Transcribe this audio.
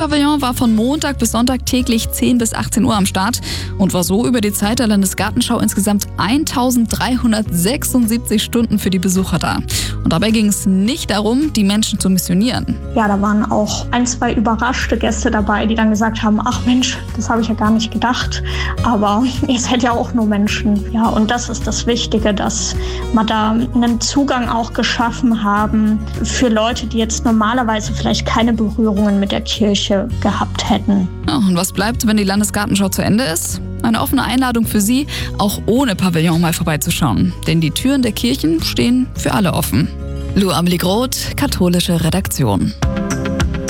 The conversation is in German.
Pavillon war von Montag bis Sonntag täglich 10 bis 18 Uhr am Start und war so über die Zeit der Landesgartenschau insgesamt 1376 Stunden für die Besucher da. Und dabei ging es nicht darum, die Menschen zu missionieren. Ja, da waren auch 1, 2 überraschte Gäste dabei, die dann gesagt haben, ach Mensch, das habe ich ja gar nicht gedacht. Aber ihr seid ja auch nur Menschen. Ja, und das ist das Wichtige, dass wir da einen Zugang auch geschaffen haben für Leute, die jetzt normalerweise vielleicht keine Berührungen mit der Kirche gehabt hätten. Ja, und was bleibt, wenn die Landesgartenschau zu Ende ist? Eine offene Einladung für Sie, auch ohne Pavillon mal vorbeizuschauen. Denn die Türen der Kirchen stehen für alle offen. Lou Amelie Groth, katholische Redaktion.